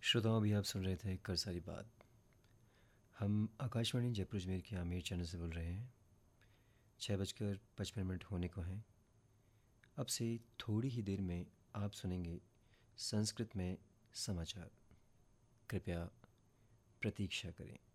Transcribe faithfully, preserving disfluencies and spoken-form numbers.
श्रोताओं, अभी आप सुन रहे थे कर सारी बात। हम आकाशवाणी जयपुर अजमेर के आमिर चैनल से बोल रहे हैं। छः बजकर पचपन मिनट होने को हैं। अब से थोड़ी ही देर में आप सुनेंगे संस्कृत में समाचार। कृपया प्रतीक्षा करें।